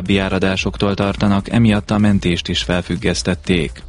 további áradásoktól tartanak, emiatt a mentést is felfüggesztették.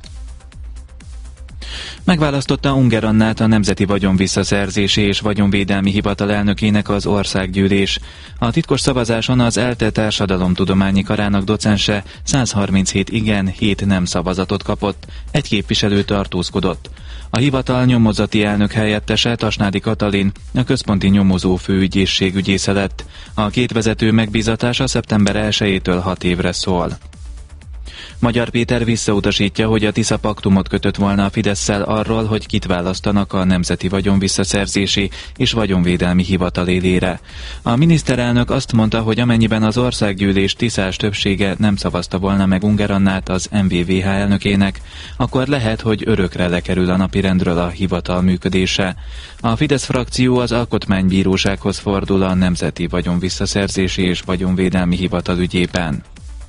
Megválasztotta Ungher Annát a Nemzeti Vagyonvisszaszerzési és Vagyonvédelmi Hivatal elnökének az országgyűlés. A titkos szavazáson az ELTE társadalomtudományi karának docense 137 igen, 7 nem szavazatot kapott, egy képviselő tartózkodott. A hivatal nyomozati elnök helyettese, Tasnádi Katalin, a központi nyomozó főügyészség ügyésze lett. A két vezető megbízatása szeptember 1-től 6 évre szól. Magyar Péter visszautasítja, hogy a Tisza paktumot kötött volna a Fidesszel arról, hogy kit választanak a Nemzeti Vagyonvisszaszerzési és Vagyonvédelmi Hivatal élére. A miniszterelnök azt mondta, hogy amennyiben az országgyűlés tiszás többsége nem szavazta volna meg Ungher Annát az MVVH elnökének, akkor lehet, hogy örökre lekerül a napirendről a hivatal működése. A Fidesz frakció az Alkotmánybírósághoz fordul a Nemzeti Vagyonvisszaszerzési és Vagyonvédelmi Hivatal ügyében.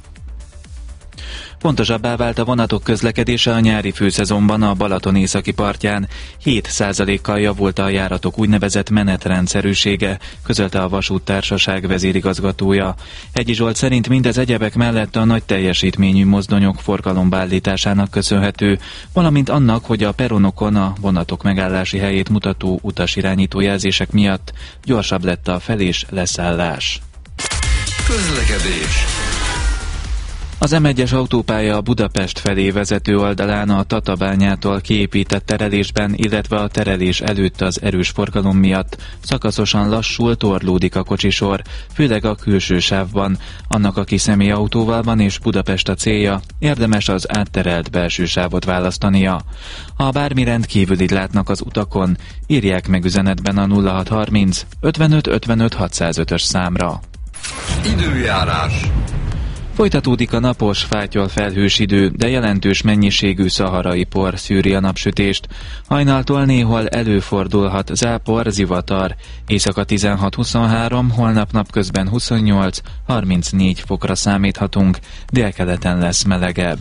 Pontosabbá vált a vonatok közlekedése a nyári főszezonban a Balaton északi partján. 7%-kal javult a járatok úgynevezett menetrendszerűsége, közölte a Vasúttársaság vezérigazgatója. Hegyi Zsolt szerint mindez egyebek mellett a nagy teljesítményű mozdonyok forgalomba állításának köszönhető, valamint annak, hogy a peronokon a vonatok megállási helyét mutató utasirányító jelzések miatt gyorsabb lett a fel- és leszállás. Közlekedés. Az M1-es autópálya a Budapest felé vezető oldalán a Tatabányától kiépített terelésben, illetve a terelés előtt az erős forgalom miatt szakaszosan lassul, torlódik a kocsisor, főleg a külső sávban. Annak, aki személyautóval van és Budapest a célja, érdemes az átterelt belső sávot választania. Ha bármi rendkívüli látnak az utakon, írják meg üzenetben a 0630 55 55 605-ös számra. Időjárás. Folytatódik a napos, fátyol felhős idő, de jelentős mennyiségű szaharai por szűri a napsütést. Hajnaltól néhol előfordulhat zápor, zivatar. Éjszaka 16-23, holnap napközben 28-34 fokra számíthatunk, délkeleten lesz melegebb.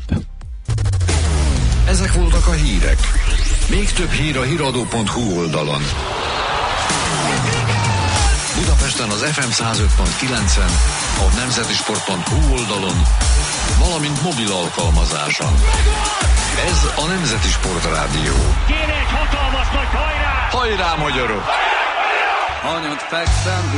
Ezek voltak a hírek. Még több hír a hiradó.hu oldalon. Budapesten az FM 105.9-en, a nemzetisport.hu oldalon, valamint mobil alkalmazáson. Ez a Nemzeti Sport Rádió. Kéne egy hatalmas nagy hajrá! Hajrá, magyarok! Hanyat fekszem,